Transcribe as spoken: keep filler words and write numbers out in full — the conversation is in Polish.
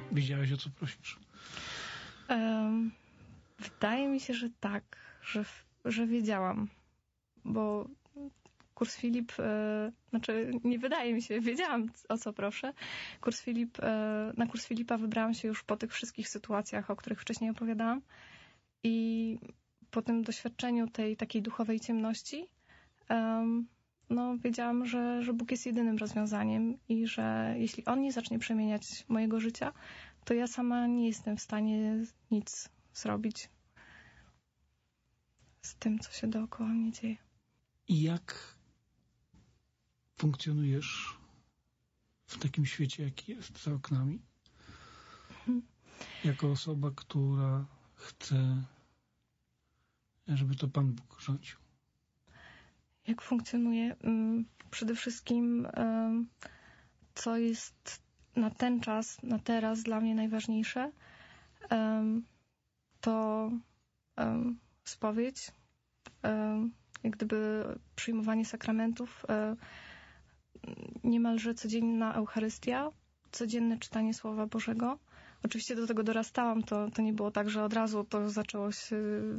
wiedziałaś, o co prosisz? Um, wydaje mi się, że tak, że, że wiedziałam, bo kurs Filip, e, znaczy nie wydaje mi się, wiedziałam, o co proszę. Kurs Filip, e, na kurs Filipa wybrałam się już po tych wszystkich sytuacjach, o których wcześniej opowiadałam, i po tym doświadczeniu tej takiej duchowej ciemności um, no, wiedziałam, że, że Bóg jest jedynym rozwiązaniem i że jeśli On nie zacznie przemieniać mojego życia, to ja sama nie jestem w stanie nic zrobić z tym, co się dookoła mnie dzieje. I jak funkcjonujesz w takim świecie, jaki jest za oknami? Mhm. Jako osoba, która chce, żeby to Pan Bóg rządził. Jak funkcjonuje? Przede wszystkim, co jest na ten czas, na teraz dla mnie najważniejsze, to spowiedź, jak gdyby przyjmowanie sakramentów, niemalże codzienna Eucharystia, codzienne czytanie Słowa Bożego. Oczywiście do tego dorastałam, to, to nie było tak, że od razu to zaczęło się